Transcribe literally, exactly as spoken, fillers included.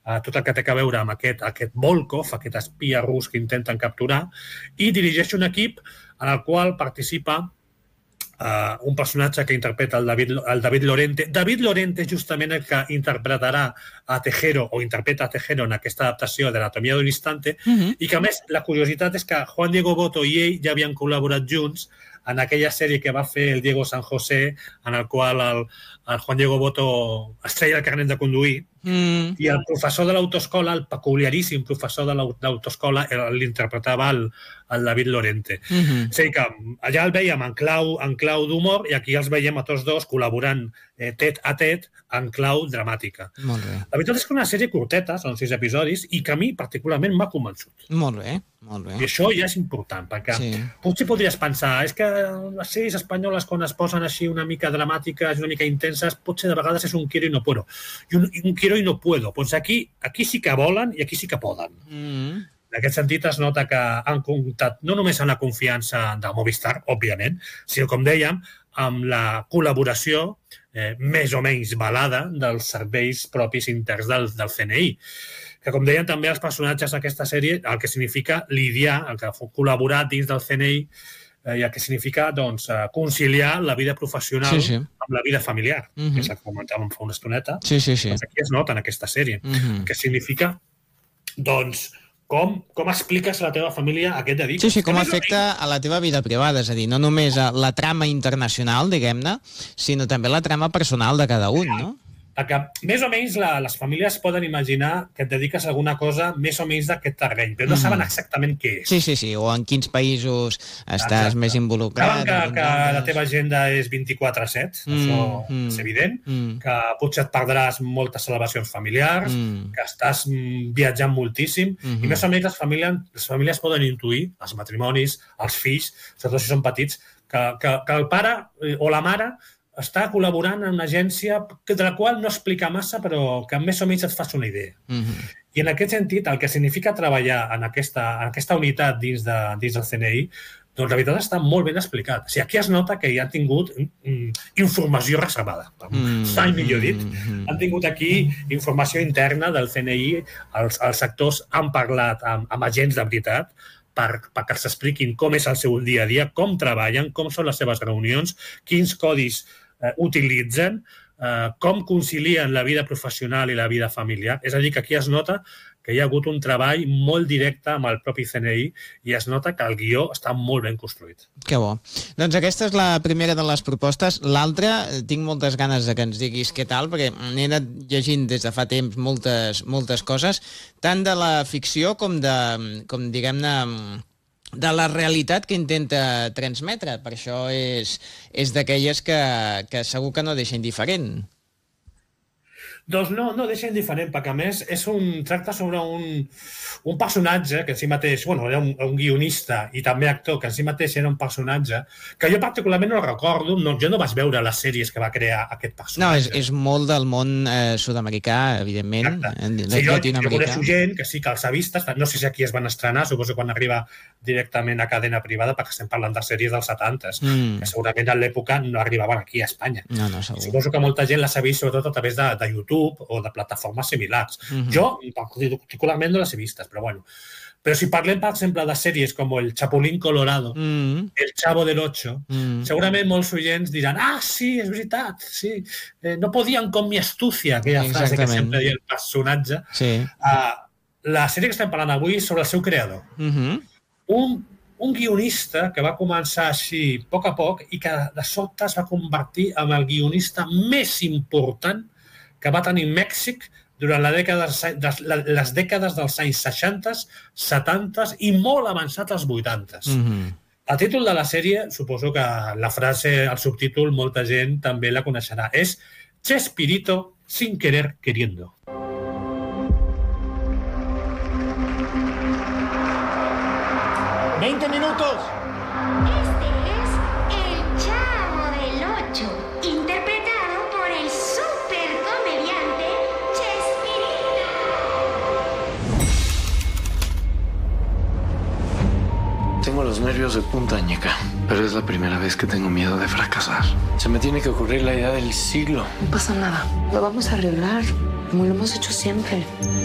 uh, tot el que té a veure amb aquest, aquest Volkov, aquest espia rus que intenten capturar, i dirigeix un equip en el qual participa Uh, un personatge que interpreta el David, el David Lorente. David Lorente és justament el que interpretarà a Tejero, o interpreta a Tejero en aquesta adaptació de l'Anatomia d'un instante, uh-huh. i que, a més, la curiositat és que Juan Diego Botto i ell ja havien col·laborat junts en aquella sèrie que va fer el Diego San José, en el qual el, el Juan Diego Botto es treia el carnet de conduir, mm. i el professor de l'autoescola, el peculiaríssim professor de l'autoescola, l'interpretava el, el David Lorente. Mm-hmm. És a dir, que allà el veiem en clau, en clau d'humor, i aquí els veiem a tots dos col·laborant eh, tet a tet en clau dramàtica. Molt bé. La veritat és que una sèrie curteta, són sis episodis, i que a mi particularment m'ha convençut. Molt bé, molt bé. I això ja és important, perquè sí. potser podries pensar, és que les sèries espanyoles, quan es posen així una mica dramàtiques, una mica intenses, potser de vegades és un quiero i no puedo. I un, un quiero i no puedo. Doncs aquí, aquí sí que volen i aquí sí que poden. Mm. En aquest sentit es nota que han comptat no només amb la confiança de Movistar, òbviament, sinó, com dèiem, amb la col·laboració eh, més o menys balada dels serveis propis interns del, del C N I. Que, com deien també els personatges d'aquesta sèrie, el que significa lidiar, el que ha col·laborat dins del C N I, eh, i el que significa doncs, conciliar la vida professional sí, sí. amb la vida familiar, uh-huh. que és el que comentàvem fa una estoneta. Sí, sí, sí. Doncs aquí es nota en aquesta sèrie. Uh-huh. Que significa, doncs, com, com expliques a la teva família a què et dediques. Sí, sí, com afecta a la teva vida privada, és a dir, no només a la trama internacional, diguem-ne, sinó també la trama personal de cada un, no? Perquè més o menys la, les famílies poden imaginar que et dediques a alguna cosa més o menys d'aquest terreny, però no mm. saben exactament què és. Sí, sí, sí, o en quins països estàs Exacte. més involucrat. Saben que, que la teva agenda és vint-i-quatre set, mm. això mm. és evident, mm. que potser et perdràs moltes celebracions familiars, mm. que estàs viatjant moltíssim, mm-hmm. i més o menys les famílies, les famílies poden intuir, els matrimonis, els fills, sobretot si són petits, que, que, que el pare o la mare està col·laborant en una agència de la qual no explica massa, però que més o menys et fas una idea. Mm-hmm. I en aquest sentit, el que significa treballar en aquesta, en aquesta unitat dins, de, dins del C N I, doncs la veritat està molt ben explicat. O sigui, aquí es nota que hi han tingut mm, informació reservada. Mm-hmm. Mai millor dit. Mm-hmm. Han tingut aquí informació interna del C N I, els, els sectors han parlat amb, amb agents de veritat, per, perquè els expliquin com és el seu dia a dia, com treballen, com són les seves reunions, quins codis eh, utilitzen, eh, com concilien la vida professional i la vida familiar. És a dir, que aquí es nota que hi ha hagut un treball molt directe amb el propi C N I i es nota que el guió està molt ben construït. Que bo. Doncs aquesta és la primera de les propostes. L'altra, tinc moltes ganes de que ens diguis què tal, perquè n'he anat llegint des de fa temps moltes, moltes coses, tant de la ficció com de, com diguem-ne, de la realitat que intenta transmetre. Per això és, és d'aquelles que, que segur que no deixa indiferent. Doncs no, no deixa indiferent, perquè a més és un, tracta sobre un, un personatge que en si mateix, bueno, era un, un guionista i també actor, que en si mateix era un personatge que jo particularment no el recordo, no, jo no vaig veure les sèries que va crear aquest personatge. No, és, és molt del món eh, sud-americà, evidentment. En, sí, jo, jo coneixo gent que sí que els ha vist, no sé si aquí es van estrenar, suposo quan arriba directament a cadena privada, perquè estem parlant de sèries dels setanta, mm. que segurament a l'època no arribaven aquí a Espanya. No, no, segur. Suposo que molta gent les ha vist sobretot a través de, de YouTube o de plataformes similars. Mm-hmm. Jo, particularment, no les he vistes, però bueno. Però si parlem, per exemple, de sèries com el Chapulín Colorado, mm-hmm. el Chavo del Ocho, mm-hmm. segurament molts oients diran, ah, sí, és veritat, sí, eh, no podien con mi astucia, aquella frase que sempre deia el personatge. Sí. Uh, la sèrie que estem parlant avui és sobre el seu creador. Mm-hmm. Un un guionista que va començar així a poc a poc i que de sobte es va convertir en el guionista més important que va tenir Mèxic durant la dècada, les dècades dels anys seixanta, setanta i molt avançat als vuitanta. Mm-hmm. El títol de la sèrie, suposo que la frase, el subtítol, molta gent també la coneixerà. És Chespirito sin querer queriendo. veinte minutos. Este es el Chavo del Ocho, interpretado por el supercomediante Chespirito. Tengo los nervios de punta, ñeca, pero es la primera vez que tengo miedo de fracasar. Se me tiene que ocurrir la idea del siglo. No pasa nada, lo vamos a arreglar, como lo hemos hecho siempre.